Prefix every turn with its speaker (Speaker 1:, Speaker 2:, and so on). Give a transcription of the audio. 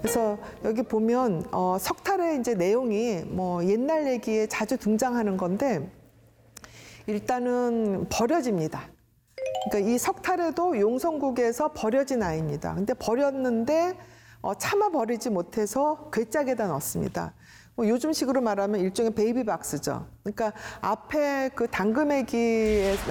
Speaker 1: 그래서 여기 보면 석탈의 이제 내용이 뭐 옛날 얘기에 자주 등장하는 건데 일단은 버려집니다. 그러니까 이 석탈에도 용성국에서 버려진 아이입니다. 근데 버렸는데 차마 버리지 못해서 괴짝에다 넣었습니다. 뭐 요즘식으로 말하면 일종의 베이비 박스죠. 그러니까 앞에 그 당금애기에